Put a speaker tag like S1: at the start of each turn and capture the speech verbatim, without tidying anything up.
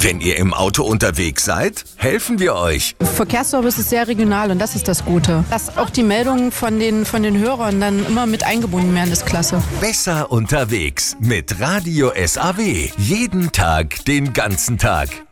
S1: Wenn ihr im Auto unterwegs seid, helfen wir euch.
S2: Verkehrsservice ist sehr regional und das ist das Gute. Dass auch die Meldungen von den, von den Hörern dann immer mit eingebunden werden, ist klasse.
S1: Besser unterwegs mit Radio S A W. Jeden Tag, den ganzen Tag.